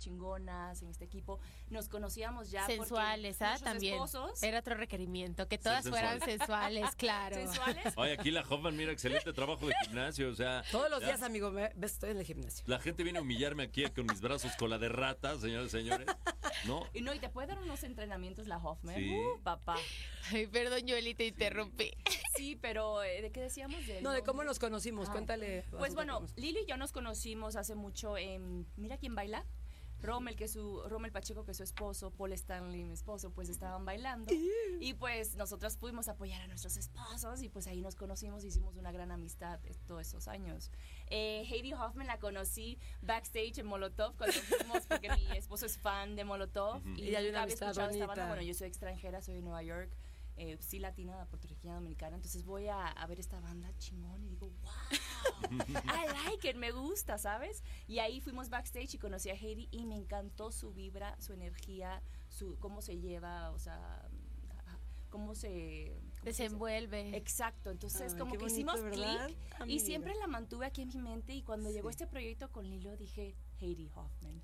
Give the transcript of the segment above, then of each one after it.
chingonas en este equipo. Nos conocíamos ya sensuales, porque también. Esposos, era otro requerimiento, que todas fueran sensuales, claro. ¿Sensuales? Oye, aquí la Hoffman, mira, excelente trabajo de gimnasio, o sea. Todos los días, amigo, ves, estoy en el gimnasio. La gente viene a humillarme aquí con mis brazos cola de rata, señores y señores. ¿No? Y te puede dar unos entrenamientos la Hoffman. Sí. Papá. Ay, perdón, Joely, te interrumpí. Sí, pero ¿de qué decíamos? No, de cómo nos conocimos, cuéntale. Pues bueno, Lili y yo nos conocimos hace mucho en Mira quién baila. Rommel Pacheco, que es su esposo, Paul Stanley, mi esposo, pues estaban bailando. Y pues nosotros pudimos apoyar a nuestros esposos y pues ahí nos conocimos, hicimos una gran amistad todos esos años. Heidi Hoffman la conocí backstage en Molotov cuando fuimos, porque mi esposo es fan de Molotov. Y hay una había amistad escuchado esta bonita. banda. Bueno, yo soy extranjera, soy de Nueva York. Sí, latina, puertorriqueña, dominicana. Entonces voy a ver esta banda chingón y digo, wow, I like it, me gusta, ¿sabes? Y ahí fuimos backstage y conocí a Heidi y me encantó su vibra, su energía, cómo se lleva, o sea, cómo se desenvuelve. Exacto, entonces como qué que bonito, hicimos ¿verdad? clic y Amiga. siempre la mantuve aquí en mi mente y cuando llegó este proyecto con Lilo dije, Heidi Hoffman.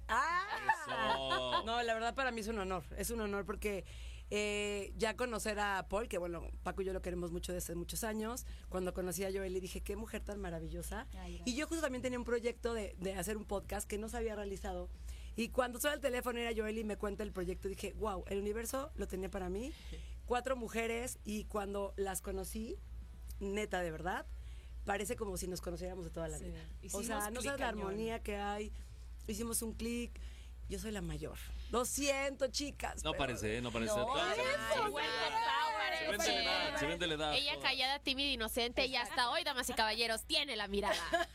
Eso. No, la verdad para mí es un honor porque ya conocer a Paul, que bueno, Paco y yo lo queremos mucho desde muchos años, cuando conocí a Joely dije, qué mujer tan maravillosa. Ay, y yo justo también tenía un proyecto de hacer un podcast que no se había realizado. Y cuando suena el teléfono era Joely y me cuenta el proyecto, dije, wow, el universo lo tenía para mí. 4 mujeres y cuando las conocí, neta, de verdad, parece como si nos conociéramos de toda la vida. O Hicimos sea, no clic sabes la cañón. armonía que hay. Hicimos un clic. Yo soy la mayor. Lo siento, chicas. No pero- parece, no parece. No, Todas- ay, bueno, se ven de la edad, se ven de la edad. Ella callada, tímida, inocente y hasta hoy, damas y caballeros, tiene la mirada.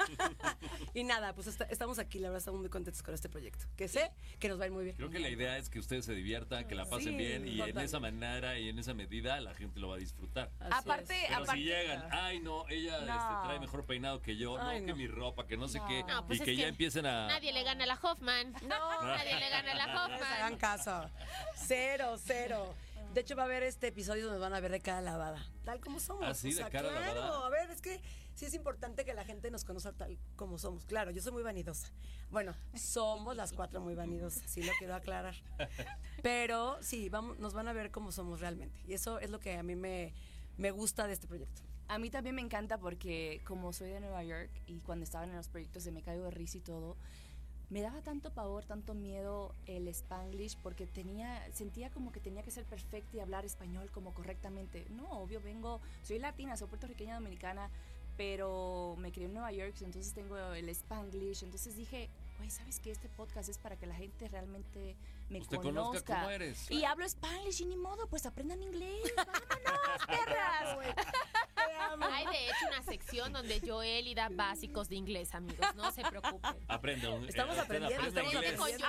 Y nada, pues estamos aquí, la verdad estamos muy contentos con este proyecto. Que sé que nos va a ir muy bien. Creo que la idea es que ustedes se diviertan, que la pasen Sí, bien y en totalmente. esa manera y en esa medida la gente lo va a disfrutar. Así Aparte, es. Pero si llegan, ay no, ella No. trae mejor peinado que yo, Ay, no, que no. mi ropa, que no sé qué, No, pues y es que ya que empiecen a... Nadie le gana a la Hoffman. No, nadie le gana a la No les hagan Hoffman. caso. Cero. De hecho, va a haber este episodio donde nos van a ver de cara lavada. Tal como somos. ¿Ah, sí? ¿De cara claro. lavada? A ver, es que sí es importante que la gente nos conozca tal como somos. Claro, yo soy muy vanidosa. Bueno, somos las 4 muy vanidosas, sí lo quiero aclarar. Pero sí, nos van a ver como somos realmente. Y eso es lo que a mí me gusta de este proyecto. A mí también me encanta porque como soy de Nueva York y cuando estaban en los proyectos se me caigo de risa y todo, me daba tanto pavor, tanto miedo el Spanglish porque sentía como que tenía que ser perfecta y hablar español como correctamente. No, obvio, soy latina, soy puertorriqueña dominicana, pero me crié en Nueva York, entonces tengo el Spanglish, entonces dije, oye, ¿sabes qué? Este podcast es para que la gente realmente me Pues te conozca como eres. Y hablo Spanglish y ni modo, pues aprendan inglés, vámonos, perras. Hay de hecho una sección donde Joely da básicos de inglés, amigos. No se preocupen. Aprendan. Estamos aprendiendo, aprenda estamos inglés. aprendiendo.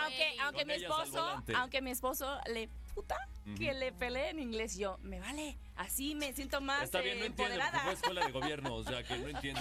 Aunque mi esposo le puta que le peleé en inglés, yo, me vale, así me siento más Está bien, no entiende, porque empoderada. fue escuela de gobierno, o sea, que no entiende.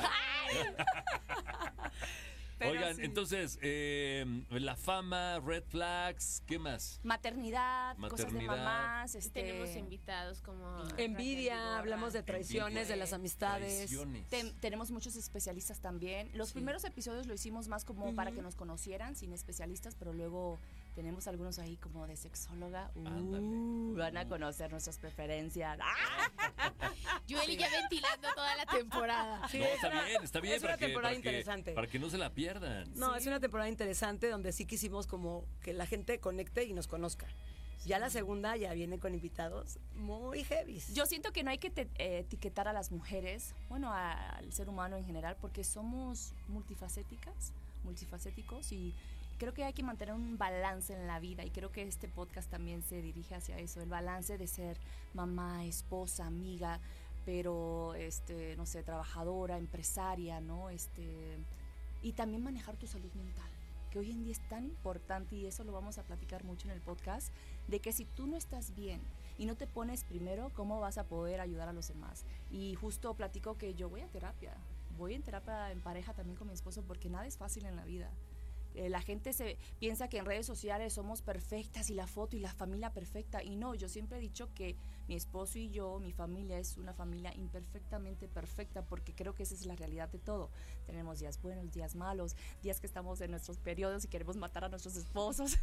Pero Oigan, sí. entonces, la fama, red flags, ¿qué más? Maternidad, cosas de Maternidad. mamás, Tenemos invitados como Envidia, Raquel hablamos de Ibarra. traiciones, de las amistades. Traiciones. Tenemos muchos especialistas también. Los primeros episodios lo hicimos más como para que nos conocieran, sin especialistas, pero luego tenemos algunos ahí como de sexóloga. Van a conocer nuestras preferencias. Joely ya ventilando toda la temporada. Sí, No, está bien. es una temporada para interesante. Para que no se la pierdan. No, es una temporada interesante donde sí quisimos como que la gente conecte y nos conozca. Ya la segunda ya viene con invitados muy heavy. Yo siento que no hay que etiquetar a las mujeres, bueno, al ser humano en general, porque somos multifacéticos y creo que hay que mantener un balance en la vida y creo que este podcast también se dirige hacia eso, el balance de ser mamá, esposa, amiga, pero no sé, trabajadora, empresaria, ¿no? Y también manejar tu salud mental, que hoy en día es tan importante y eso lo vamos a platicar mucho en el podcast, de que si tú no estás bien y no te pones primero, ¿cómo vas a poder ayudar a los demás? Y justo platico que yo voy en terapia en pareja también con mi esposo porque nada es fácil en la vida. La gente se piensa que en redes sociales somos perfectas y la foto y la familia perfecta y no, yo siempre he dicho que mi esposo y yo, mi familia es una familia imperfectamente perfecta porque creo que esa es la realidad de todo. Tenemos días buenos, días malos, días que estamos en nuestros periodos y queremos matar a nuestros esposos.